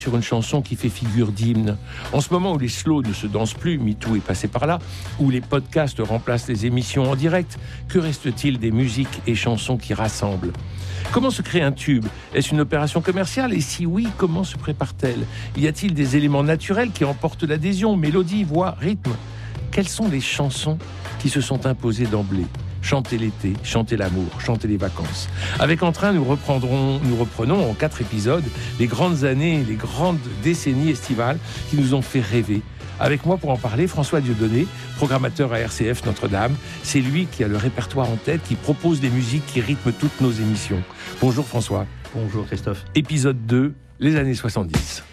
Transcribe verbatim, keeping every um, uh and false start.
sur une chanson qui fait figure d'hymne. En ce moment où les slows ne se dansent plus, MeToo est passé par là, où les podcasts remplacent les émissions en direct, que reste-t-il des musiques et chansons qui rassemblent ? Comment se crée un tube ? Est-ce une opération commerciale ? Et si oui, comment se prépare-t-elle ? Y a-t-il des éléments naturels qui emportent l'adhésion, mélodie, voix, rythme ? Quelles sont les chansons qui se sont imposées d'emblée ? Chanter l'été, chanter l'amour, chanter les vacances. Avec Entrain, nous reprendrons, nous reprenons en quatre épisodes les grandes années, les grandes décennies estivales qui nous ont fait rêver. Avec moi pour en parler, François Dieudonné, programmateur à R C F Notre-Dame. C'est lui qui a le répertoire en tête, qui propose des musiques qui rythment toutes nos émissions. Bonjour François. Bonjour Christophe. Épisode deux, les années soixante-dix.